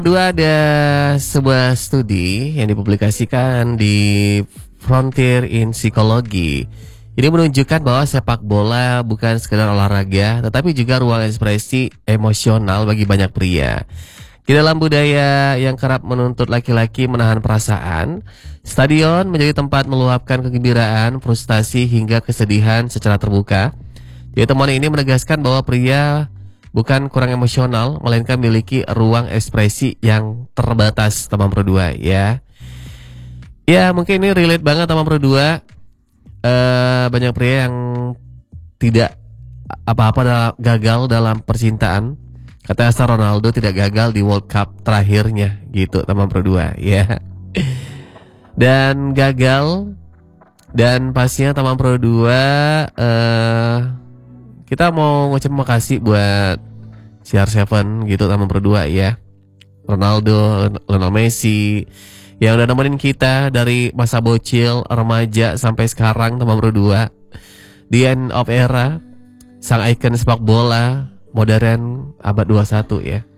Kedua, ada sebuah studi yang dipublikasikan di Frontier in Psychology. Ini menunjukkan bahwa sepak bola bukan sekedar olahraga, tetapi juga ruang ekspresi emosional bagi banyak pria. Di dalam budaya yang kerap menuntut laki-laki menahan perasaan, stadion menjadi tempat meluapkan kegembiraan, frustasi hingga kesedihan secara terbuka. Jadi temuan ini menegaskan bahwa pria bukan kurang emosional, melainkan memiliki ruang ekspresi yang terbatas, teman berdua ya. Ya mungkin ini relate banget teman berdua. Banyak pria yang tidak gagal dalam percintaan. Kata Ronaldo tidak gagal di World Cup terakhirnya gitu teman berdua ya. Dan gagal dan pastinya teman berdua kita mau ngucap makasih buat CR7 gitu teman berdua ya. Ronaldo, Lionel Messi yang udah nemenin kita dari masa bocil, remaja sampai sekarang teman berdua. The end of era, sang ikon sepak bola modern abad 21 ya.